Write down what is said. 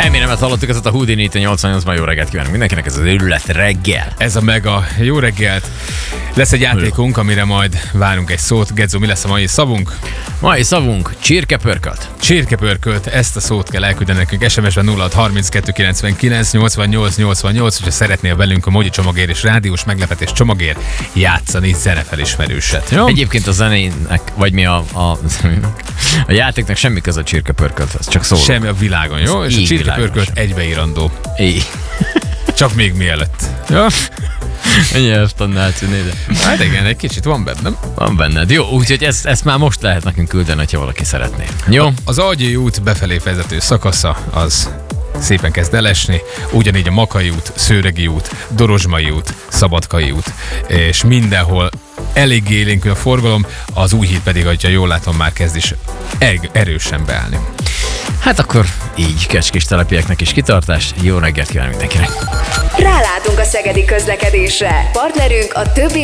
Eminemet hallottuk, ez a Houdini-t a 88-ban. Jó reggelt kívánunk mindenkinek, ez az Őrület reggel. Ez a mega jó reggelt. Lesz egy játékunk, amire majd várunk egy szót. Gedzo, mi lesz a mai szavunk? Mai szavunk csirkepörkölt. Csirkepörkölt, ezt a szót kell elküldeni nekünk SMS-ben 0632 99 88 88, hogyha szeretnél velünk a Mogyi csomagér és rádiós meglepetés csomagér játszani zenefelismerőset. Jó? Egyébként a zenének, vagy mi a játéknak semmi köze a csirkepörkölthez, csak szólok. Semmi a világon, jó? Ez és a így csirkepörkölt egybeírandó. Csak még mielőtt. Jó? Nyelvtannál tűnéde. Hát igen, egy kicsit van bennem. Van benned. Jó, úgyhogy ezt már most lehet nekünk küldeni, ha valaki szeretné. Jó? Az Agyai út befelé vezető szakasza az szépen kezd elesni, ugyanígy a Makai út, Szőregi út, Dorozsmai út, Szabadkai út, és mindenhol elég élénkül a forgalom, az új híd pedig, hogyha jól látom, már kezd is erősen beállni. Hát akkor így, kecskés telepieknek is kitartás. Jó reggelt kívánok mindenkinek! Rálátunk a szegedi közlekedésre. Partnerünk a többi